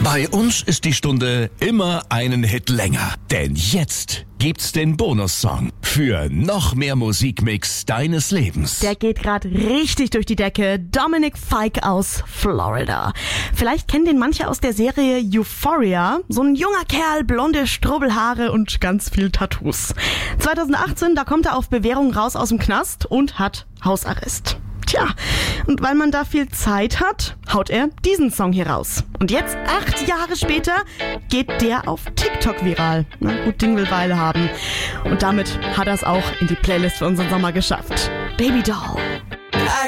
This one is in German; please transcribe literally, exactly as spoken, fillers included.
Bei uns ist die Stunde immer einen Hit länger. Denn jetzt gibt's den Bonussong für noch mehr Musikmix deines Lebens. Der geht gerade richtig durch die Decke. Dominic Fike aus Florida. Vielleicht kennen den manche aus der Serie Euphoria. So ein junger Kerl, blonde Strubbelhaare und ganz viel Tattoos. zwanzig achtzehn, da kommt er auf Bewährung raus aus dem Knast und hat Hausarrest. Tja, und weil man da viel Zeit hat, haut er diesen Song hier raus. Und jetzt, acht Jahre später, geht der auf TikTok viral. Na gut, Ding will Weile haben. Und damit hat er es auch in die Playlist für unseren Sommer geschafft. Baby Doll.